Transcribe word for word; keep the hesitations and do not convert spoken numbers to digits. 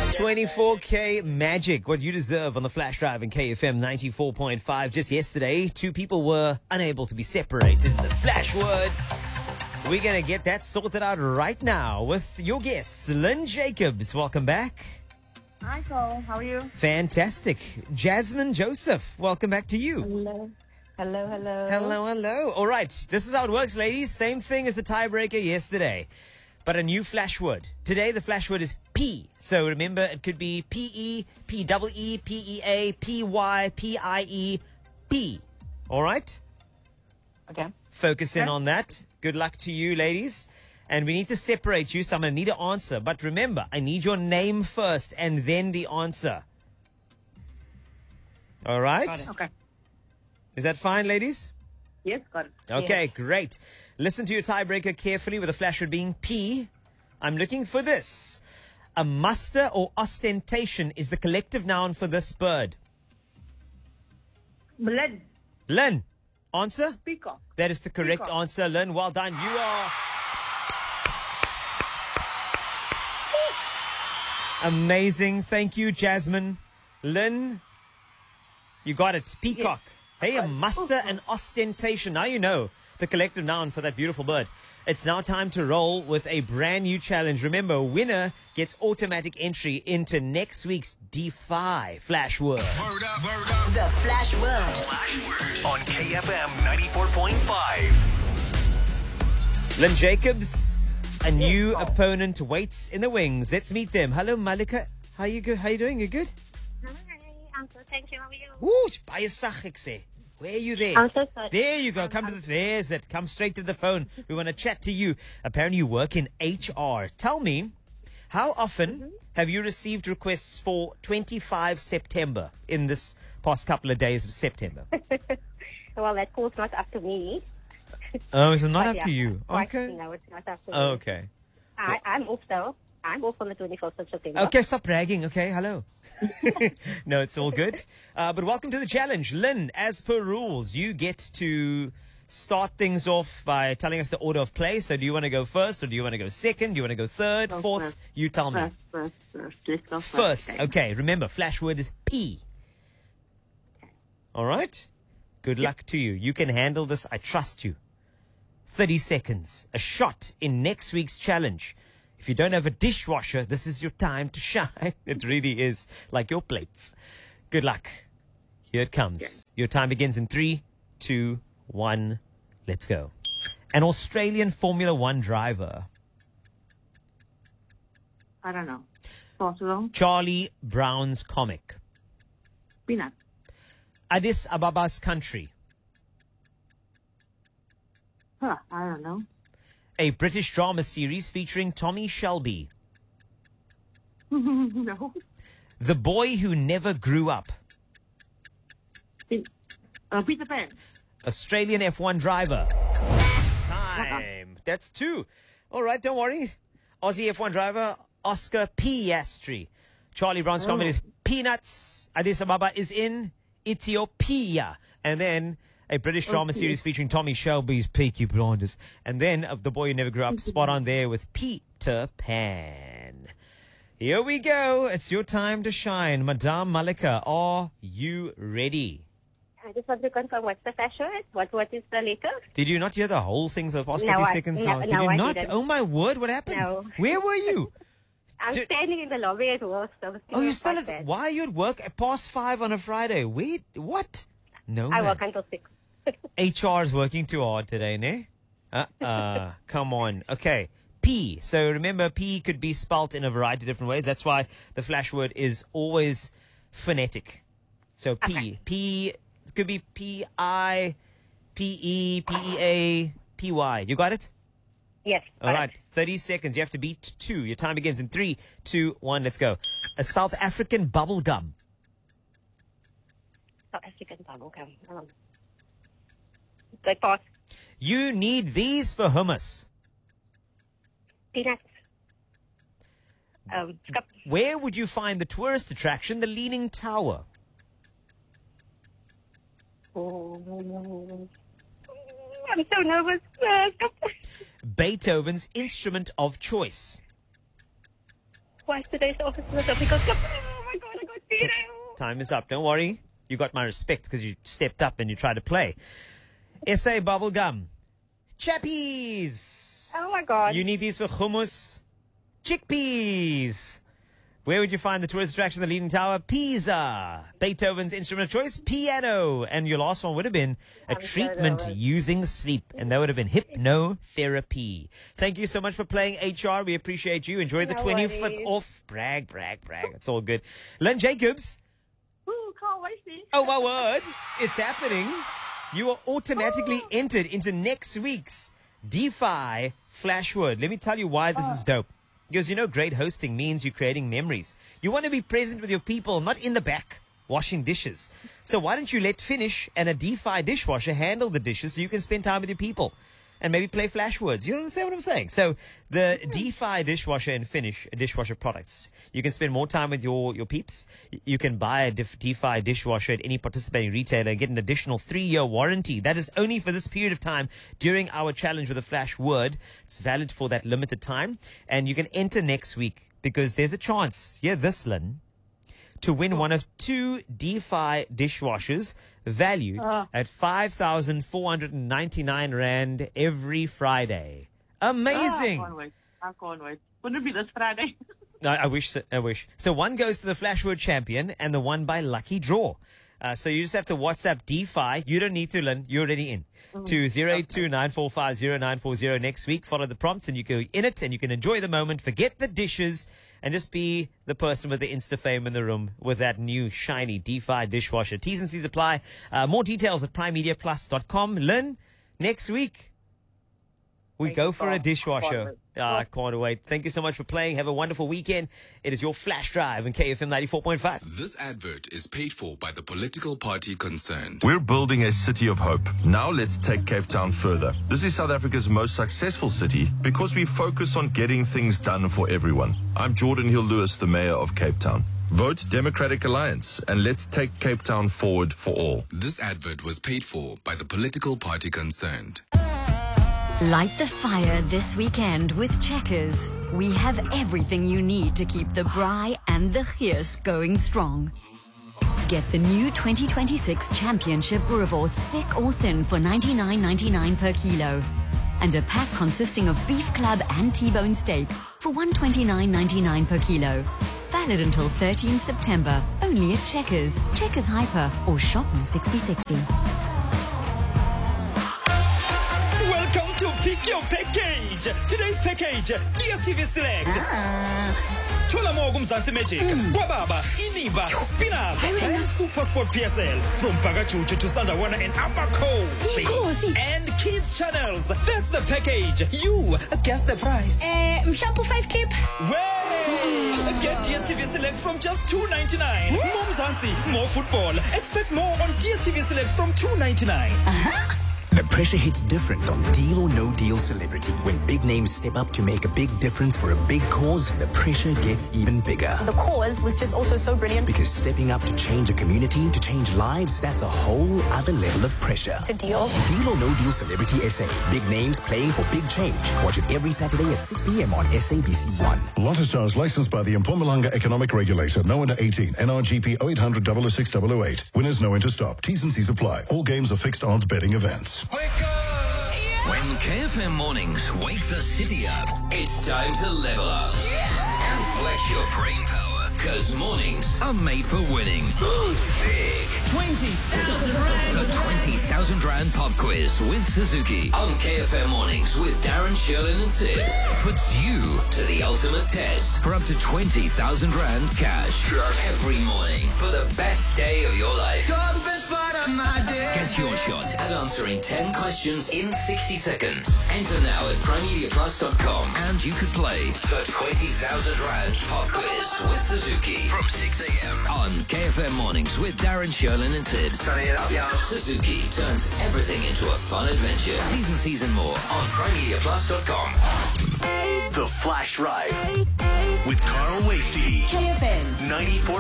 twenty-four K magic, what you deserve on the flash drive in K F M ninety-four point five. Just yesterday, two people were unable to be separated in the flash word. We're going to get that sorted out right now with your guests, Lynn Jacobs. Welcome back. Hi, Cole. How are you? Fantastic. Jasmine Joseph, welcome back to you. Hello. Hello, hello. Hello, hello. All right, this is how it works, ladies. Same thing as the tiebreaker yesterday, but a new flash word. Today, the flash word is P. So remember, it could be P E, P E E, P E A, P Y, P I E, P. All right? Okay. Focus in Okay. on that. Good luck to you, ladies. And we need to separate you, so I'm going to need an answer. But remember, I need your name first and then the answer. All right? Got it. Okay. Is that fine, ladies? Yes, got it. Okay, Yes. great. Listen to your tiebreaker carefully with the flash word being P. I'm looking for this. A muster or ostentation is the collective noun for this bird. Blood. Lynn, answer? Peacock. That is the correct Peacock. answer, Lynn. Well done. You are... Amazing. Thank you, Jasmine. Lynn, you got it. Peacock. Hey, a muster and ostentation. Now you know the collective noun for that beautiful bird. It's now time to roll with a brand new challenge. Remember, a winner gets automatic entry into next week's Defy Flash Word. Word up, word up. The Flash Word. Flash Word on K F M ninety-four point five. Lynn Jacobs, a new opponent waits in the wings. Let's meet them. Hello, Malika. How you good? How you doing? You good? Hi, I'm good, thank you. How are you? Ooh, baie sag ek sê. Where are you there? I'm so sorry. There you go. Come to the there's it. Come straight to the phone. We want to chat to you. Apparently you work in H R. Tell me, how often Mm-hmm. have you received requests for twenty-five September in this past couple of days of September? Well, that call's not up to me. Oh, so not But up yeah, to you. quite- Okay. No, it's not up to me. Okay. I, I'm off though. I'm off on the twenty-first of September. Okay, stop bragging. Okay, hello. No, it's all good. Uh, but welcome to the challenge. Lynn, as per rules, you get to start things off by telling us the order of play. So do you want to go first or do you want to go second? Do you want to go third, Go fourth? first. You tell me. First, first, first. Let's go first. First, Okay. okay. Remember, flash word is P. All right? Good luck to you. You can handle this. I trust you. thirty seconds. A shot in next week's challenge. If you don't have a dishwasher, this is your time to shine. It really is, like your plates. Good luck. Here it comes. Your time begins in three, two, one. Let's go. An Australian Formula One driver. I don't know. Possible. Charlie Brown's comic. Peanut. Addis Ababa's country. Huh, I don't know. A British drama series featuring Tommy Shelby. No. The boy who never grew up. Pe- uh, Peter Pan. Australian F one driver. Time. That's two. All right, don't worry. Aussie F one driver, Oscar Piastri. Charlie Brown's Oh. comment is Peanuts. Addis Ababa is in Ethiopia. And then a British drama Okay. series featuring Tommy Shelby's Peaky Blinders. And then of The Boy Who Never Grew Up, spot on there with Peter Pan. Here we go. It's your time to shine. Madame Malika, are you ready? I just want to confirm what's the flash word? What, what is the letter? Did you not hear the whole thing for the past No, thirty I- seconds no, now? Did no, you I not? didn't. Oh my word, what happened? No. Where were you? I'm Do- standing in the lobby at work. So the Oh, you signal's still quite at, bad. why are you at work at past five on a Friday? Wait, what? No, I man. work until six. H R is working too hard today, ne? Uh-uh, come on. Okay, P. So remember, P could be spelt in a variety of different ways. That's why the flash word is always phonetic. So P. Okay. P, it could be P I, P E, P E A, P Y. You got it? Yes. All right, thirty seconds. You have to beat two. Your time begins in three, two, one. Let's go. A South African bubble gum. South African bubble gum. Um, good pause. You need these for hummus. Peanuts. Um, scup. Where would you find the tourist attraction, the Leaning Tower? Oh, I'm so nervous. Uh, scup. Beethoven's instrument of choice. twice today, so office myself because oh my god, I got beat. Time is up. Don't worry. You got my respect because you stepped up and you tried to play. S A Bubblegum. Chappies. Oh my god. You need these for hummus. Chickpeas. Where would you find the tourist attraction, the Leaning Tower? Pisa. Beethoven's instrument of choice, piano. And your last one would have been a I'm so treatment nervous. using sleep. And that would have been hypnotherapy. Thank you so much for playing H R. We appreciate you. Enjoy the No twenty-fifth worries. off. Brag, brag, brag. It's all good. Lynn Jacobs. Woo, can't wait, see. Oh, my word. It's happening. You are automatically entered into next week's DeFi Flashword. Let me tell you why this is dope. Because, you know, great hosting means you're creating memories. You want to be present with your people, not in the back washing dishes. So why don't you let Finish and a DeFi dishwasher handle the dishes so you can spend time with your people and maybe play flashwords. You understand what I'm saying? So the DeFi dishwasher and Finish dishwasher products, you can spend more time with your, your peeps. You can buy a dif- DeFi dishwasher at any participating retailer and get an additional three-year warranty. That is only for this period of time during our challenge with a flash word. It's valid for that limited time. And you can enter next week because there's a chance, yeah, this, Lynn, to win one of two DeFi dishwashers valued Uh. at five thousand four hundred ninety-nine Rand every Friday. Amazing. Ah, I can't wait. I can't wait. Wouldn't it be this Friday? I, I wish. so- I wish. So one goes to the Flashword champion and the one by lucky draw. Uh, so you just have to WhatsApp DeFi. You don't need to, Lynn. You're already in. To zero eight two nine four five zero nine four zero next week. Follow the prompts and you go in it and you can enjoy the moment. Forget the dishes and just be the person with the Insta fame in the room with that new shiny DeFi dishwasher. T's and C's apply. Uh, more details at prime media plus dot com. Lynn, next week we Thank go you, for a Bob. dishwasher. Can't wait. Ah, I can't wait. Thank you so much for playing. Have a wonderful weekend. It is your Flash Drive on K F M ninety-four point five. This advert is paid for by the political party concerned. We're building a city of hope. Now let's take Cape Town further. This is South Africa's most successful city because we focus on getting things done for everyone. I'm Jordan Hill-Lewis, the mayor of Cape Town. Vote Democratic Alliance and let's take Cape Town forward for all. This advert was paid for by the political party concerned. Light the fire this weekend with Checkers. We have everything you need to keep the braai and the gears going strong. Get the new twenty twenty-six Championship Boerewors thick or thin for ninety-nine ninety-nine per kilo. And a pack consisting of beef club and T-bone steak for one hundred twenty-nine ninety-nine per kilo. Valid until thirteenth September, only at Checkers, Checkers Hyper or shop on sixty sixty. Welcome to Pick Your Package. Today's package, D S T V Select. Thola more kumzansi Magic, Kwababa, Inimba, Spinners, and Supersport P S L. From Pagachuchu to Sandawana and Abako. And Kids Channels. That's the package. You guess the price. Eh, mshampu five kip. Way! Get D S T V Select from just two ninety-nine. More Mzansi, more football. Expect more on D S T V Select from two ninety-nine. The pressure hits different on Deal or No Deal Celebrity. When big names step up to make a big difference for a big cause, the pressure gets even bigger. The cause was just also so brilliant. Because stepping up to change a community, to change lives, that's a whole other level of pressure. To deal. Deal or No Deal Celebrity S A. Big names playing for big change. Watch it every Saturday at six p.m. on S A B C one. Lotto Stars licensed by the Mpumalanga Economic Regulator. No under eighteen. N R G P oh eight hundred, oh oh six, oh oh eight. Winners no enter stop. T's and C's apply. All games are fixed odds betting events. When K F M mornings wake the city up, it's time to level up and flex your brain power. Cause mornings are made for winning. Big. twenty thousand rand. The twenty thousand Rand Pop Quiz with Suzuki on K F M mornings with Darren, Sherlin and Tibbs puts you to the ultimate test for up to twenty thousand Rand cash every morning for the best day of your life. Get your shot at answering ten questions in sixty seconds. Enter now at prime media plus dot com and you could play the twenty thousand Rand Pop Quiz with Suzuki from six a.m. on K F M mornings with Darren, Sherlin and Tibbs. Suzuki turns everything into a fun adventure. T's and C's and more on prime media plus dot com. The Flash Drive with Carl Wasty. K F M ninety-four